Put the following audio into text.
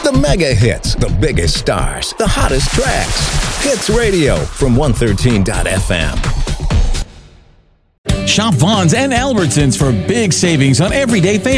The mega hits, the biggest stars, the hottest tracks. Hits Radio from 113.fm. Shop Vons and Albertsons for big savings on everyday favorites.